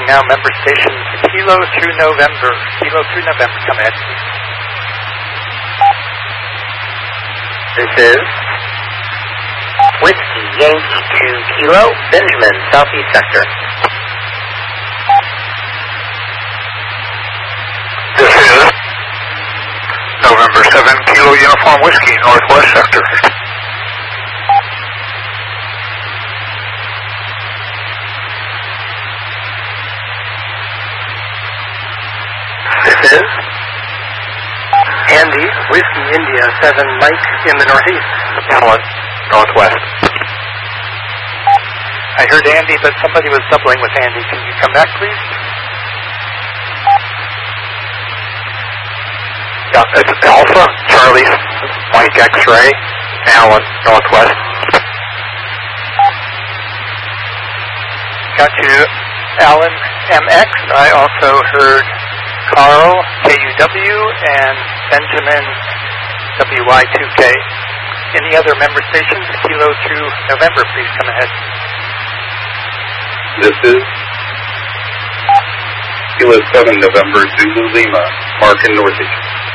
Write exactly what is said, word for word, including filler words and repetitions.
now member stations Kilo through November. Kilo through November. Come ahead, please. This is Whiskey Yankee two Kilo, Benjamin, Southeast Sector. This is November seven Kilo Uniform Whiskey, Northwest Sector. This is Andy, Whiskey India seven Mike in the Northeast. Alan, Northwest. I heard Andy, but somebody was doubling with Andy. Can you come back, please? Yeah, it's Alpha, Charlie, Mike X-Ray, Alan, Northwest. Got you, Alan, M X. I also heard Carl, K U W, and Benjamin, W Y two K. Any other member stations, Kilo through November, please come ahead. This is Kilo seven November Zulu Lima, Mark in Northeast.